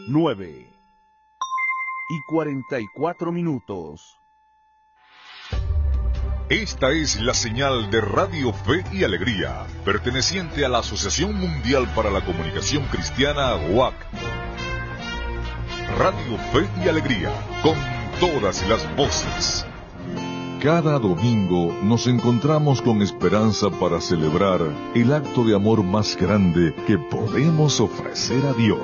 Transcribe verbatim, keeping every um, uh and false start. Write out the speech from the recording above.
nueve y cuarenta y cuatro minutos. Esta es la señal de Radio Fe y Alegría, perteneciente a la Asociación Mundial para la Comunicación Cristiana, O A C. Radio Fe y Alegría, con todas las voces. Cada domingo nos encontramos con esperanza para celebrar el acto de amor más grande que podemos ofrecer a Dios.